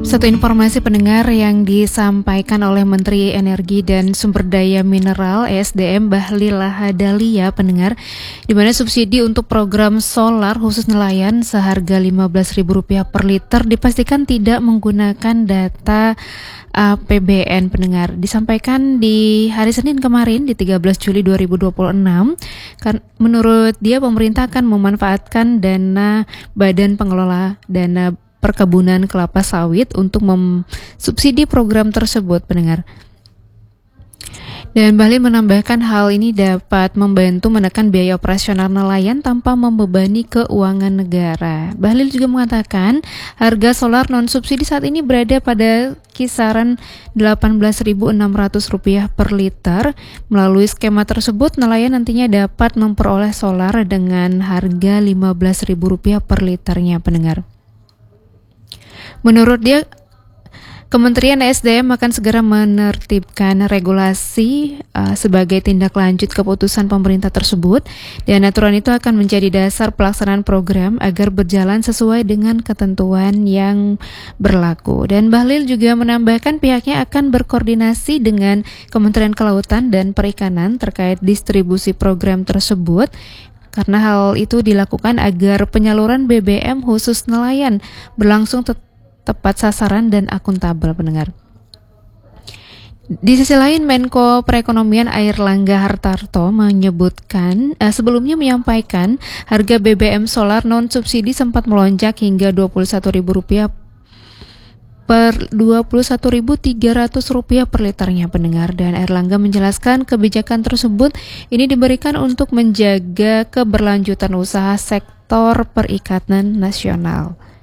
Satu informasi pendengar yang disampaikan oleh Menteri Energi dan Sumber Daya Mineral (ESDM) Bahlil Lahadalia pendengar, di mana subsidi untuk program solar khusus nelayan seharga Rp15.000 per liter dipastikan tidak menggunakan data APBN pendengar. Disampaikan di hari Senin kemarin di 13 Juli 2026. Menurut dia pemerintah akan memanfaatkan dana Badan Pengelola Dana Perkebunan Kelapa Sawit untuk mensubsidi program tersebut pendengar. Dan Bahlil menambahkan hal ini dapat membantu menekan biaya operasional nelayan tanpa membebani keuangan negara. Bahlil juga mengatakan harga solar non-subsidi saat ini berada pada kisaran Rp18.600 per liter. Melalui skema tersebut, nelayan nantinya dapat memperoleh solar dengan harga Rp15.000 per liternya pendengar. Menurut dia, Kementerian ESDM akan segera menertibkan regulasi sebagai tindak lanjut keputusan pemerintah tersebut, dan aturan itu akan menjadi dasar pelaksanaan program agar berjalan sesuai dengan ketentuan yang berlaku. Dan Bahlil juga menambahkan pihaknya akan berkoordinasi dengan Kementerian Kelautan dan Perikanan terkait distribusi program tersebut, karena hal itu dilakukan agar penyaluran BBM khusus nelayan berlangsung tepat sasaran dan akuntabel pendengar. Di sisi lain, Menko Perekonomian Airlangga Hartarto menyebutkan sebelumnya menyampaikan harga BBM solar non subsidi sempat melonjak hingga Rp21.000 per Rp21.300 per liternya pendengar, dan Airlangga menjelaskan kebijakan tersebut ini diberikan untuk menjaga keberlanjutan usaha sektor perikanan nasional.